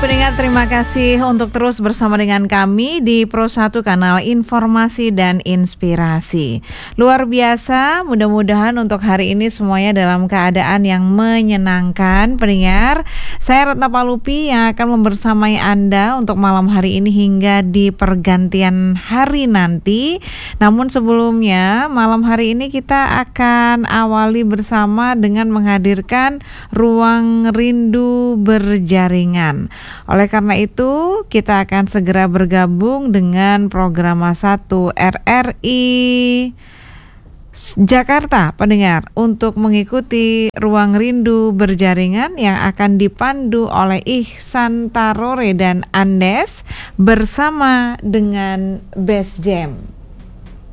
Pendengar, terima kasih untuk terus bersama dengan kami di Pro 1 Kanal Informasi dan Inspirasi. Luar biasa, mudah-mudahan untuk hari ini semuanya dalam keadaan yang menyenangkan. Pendengar, saya Retno Palupi yang akan membersamai Anda untuk malam hari ini hingga di pergantian hari nanti. Namun sebelumnya, malam hari ini kita akan awali bersama dengan menghadirkan Ruang Rindu Berjaringan. Oleh karena itu, kita akan segera bergabung dengan Programa 1 RRI Jakarta, pendengar, untuk mengikuti Ruang Rindu Berjaringan yang akan dipandu oleh Ihsan Tarore dan Andes bersama dengan Best Jam.